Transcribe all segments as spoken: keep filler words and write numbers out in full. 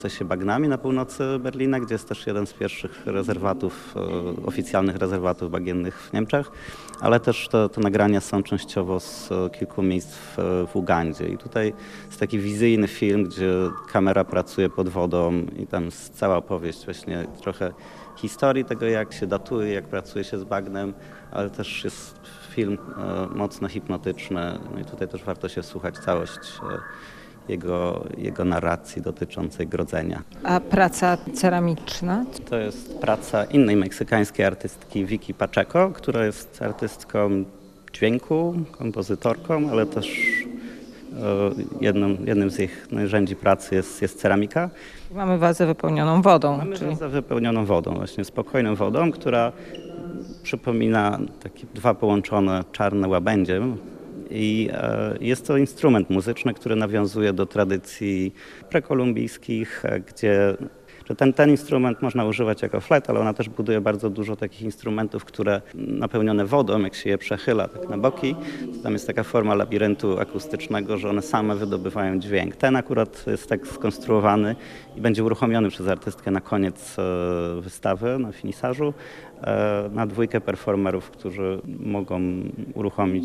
się bagnami na północy Berlina, gdzie jest też jeden z pierwszych rezerwatów, e, oficjalnych rezerwatów bagiennych w Niemczech, ale też te, te nagrania są częściowo z kilku miejsc w, w Ugandzie. I tutaj jest taki wizyjny film, gdzie kamera pracuje pod wodą i tam jest cała opowieść właśnie trochę historii tego, jak się datuje, jak pracuje się z bagnem, ale też jest film e, mocno hipnotyczny. No i tutaj też warto się słuchać całość e, Jego, jego narracji dotyczącej grodzenia. A praca ceramiczna? To jest praca innej meksykańskiej artystki Vicky Pacheco, która jest artystką dźwięku, kompozytorką, ale też e, jedną, jednym z ich narzędzi pracy jest, jest ceramika. Mamy wazę wypełnioną wodą. Mamy czyli... wazę wypełnioną wodą, właśnie spokojną wodą, która przypomina takie dwa połączone czarne łabędzie. I jest to instrument muzyczny, który nawiązuje do tradycji prekolumbijskich, gdzie ten, ten instrument można używać jako flet, ale ona też buduje bardzo dużo takich instrumentów, które napełnione wodą, jak się je przechyla tak na boki, to tam jest taka forma labiryntu akustycznego, że one same wydobywają dźwięk. Ten akurat jest tak skonstruowany i będzie uruchomiony przez artystkę na koniec wystawy, na finisarzu, na dwójkę performerów, którzy mogą uruchomić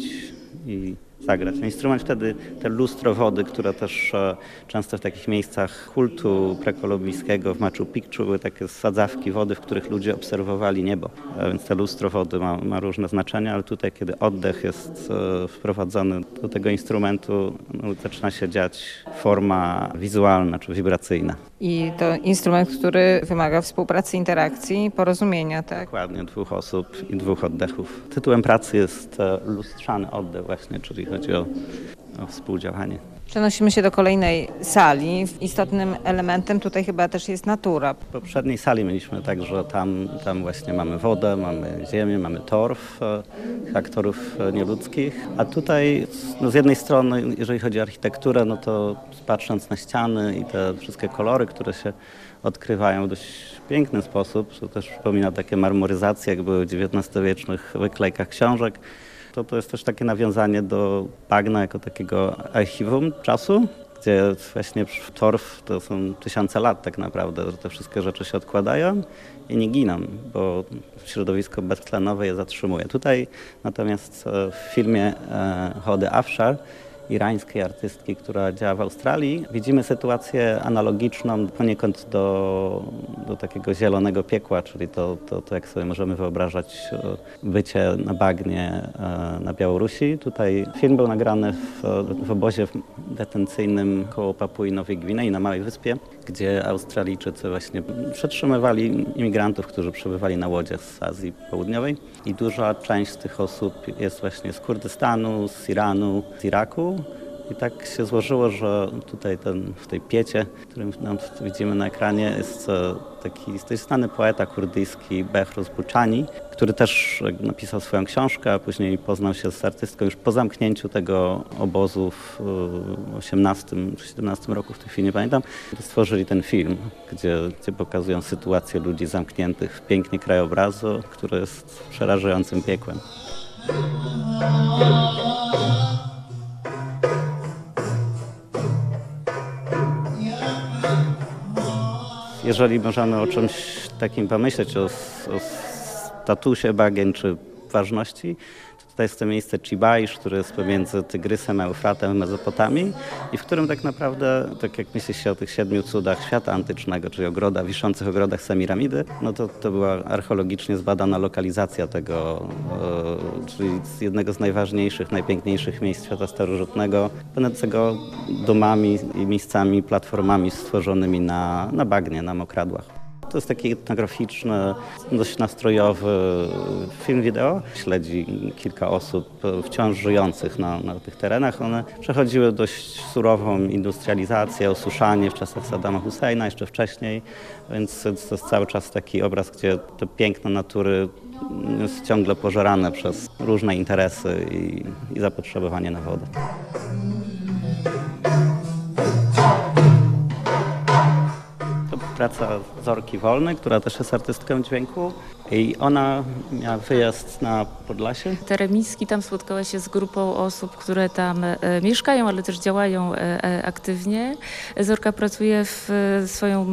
i zagrać. Instrument wtedy, te lustro wody, które też e, często w takich miejscach kultu prekolumbijskiego w Machu Picchu były takie sadzawki wody, w których ludzie obserwowali niebo. E, więc te lustro wody ma, ma różne znaczenia, ale tutaj, kiedy oddech jest e, wprowadzony do tego instrumentu, no, zaczyna się dziać forma wizualna czy wibracyjna. I to instrument, który wymaga współpracy, interakcji, porozumienia, tak? Dokładnie, dwóch osób i dwóch oddechów. Tytułem pracy jest e, lustrzany oddech właśnie, czyli chodzi o, o współdziałanie. Przenosimy się do kolejnej sali. Istotnym elementem tutaj chyba też jest natura. W poprzedniej sali mieliśmy tak, że tam, tam właśnie mamy wodę, mamy ziemię, mamy torf, e, aktorów nieludzkich, a tutaj no z jednej strony, jeżeli chodzi o architekturę, no to patrząc na ściany i te wszystkie kolory, które się odkrywają w dość piękny sposób, to też przypomina takie marmoryzacje, jak były w dziewiętnastowiecznych wyklejkach książek. To, to jest też takie nawiązanie do bagna jako takiego archiwum czasu, gdzie właśnie torf to są tysiące lat tak naprawdę, że te wszystkie rzeczy się odkładają i nie giną, bo środowisko beztlenowe je zatrzymuje. Tutaj natomiast w filmie Hody Afshar, irańskiej artystki, która działa w Australii, widzimy sytuację analogiczną poniekąd do, do takiego zielonego piekła, czyli to, to, to, jak sobie możemy wyobrażać bycie na bagnie na Białorusi. Tutaj film był nagrany w, w obozie detencyjnym koło Papui Nowej Gwinei na Małej Wyspie, gdzie Australijczycy właśnie przetrzymywali imigrantów, którzy przybywali na łodziach z Azji Południowej i duża część z tych osób jest właśnie z Kurdystanu, z Iranu, z Iraku. I tak się złożyło, że tutaj ten, w tej piecie, którym widzimy na ekranie, jest taki to jest znany poeta kurdyjski Behruz Buczani, który też napisał swoją książkę, a później poznał się z artystką już po zamknięciu tego obozu w osiemnastym czy siedemnastym roku, w tej chwili nie pamiętam. Stworzyli ten film, gdzie, gdzie pokazują sytuację ludzi zamkniętych w pięknie krajobrazu, który jest przerażającym piekłem. Jeżeli możemy o czymś takim pomyśleć, o, o statusie bagien czy ważności, to tutaj jest to miejsce Chibaisz, które jest pomiędzy Tygrysem, Eufratem i Mezopotamii i w którym tak naprawdę, tak jak myśli się o tych siedmiu cudach świata antycznego, czyli ogroda, wiszących ogrodach Semiramidy, no to to była archeologicznie zbadana lokalizacja tego, e, czyli z jednego z najważniejszych, najpiękniejszych miejsc świata starożytnego, będącego domami i miejscami, platformami stworzonymi na, na bagnie, na mokradłach. To jest taki etnograficzny, dość nastrojowy film wideo. Śledzi kilka osób wciąż żyjących na, na tych terenach. One przechodziły dość surową industrializację, osuszanie w czasach Saddama Husseina, jeszcze wcześniej, więc to jest cały czas taki obraz, gdzie to piękno natury jest ciągle pożerane przez różne interesy i, i zapotrzebowanie na wodę. Praca Zorki Wolnej, która też jest artystką dźwięku i ona miała wyjazd na Podlasie. Teremiński tam spotkała się z grupą osób, które tam e, mieszkają, ale też działają e, aktywnie. Zorka pracuje w swoją